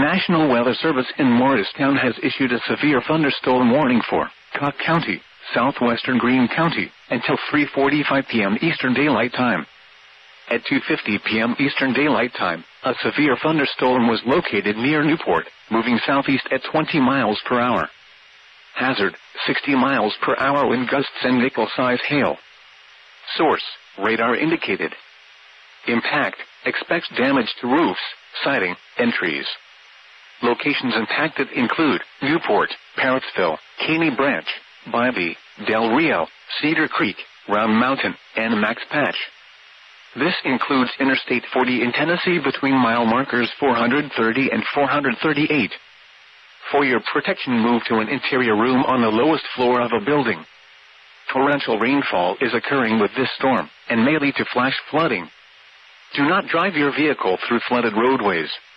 National Weather Service in Morristown has issued a severe thunderstorm warning for Cook County, southwestern Greene County, until 3:45 p.m. Eastern Daylight Time. At 2:50 p.m. Eastern Daylight Time, a severe thunderstorm was located near Newport, moving southeast at 20 miles per hour. Hazard, 60 miles per hour wind gusts and nickel-size hail. Source, radar indicated. Impact, expects damage to roofs, siding, and trees. Locations impacted include Newport, Parrotsville, Caney Branch, Bybee, Del Rio, Cedar Creek, Round Mountain, and Max Patch. This includes Interstate 40 in Tennessee between mile markers 430 and 438. For your protection, move to an interior room on the lowest floor of a building. Torrential rainfall is occurring with this storm and may lead to flash flooding. Do not drive your vehicle through flooded roadways.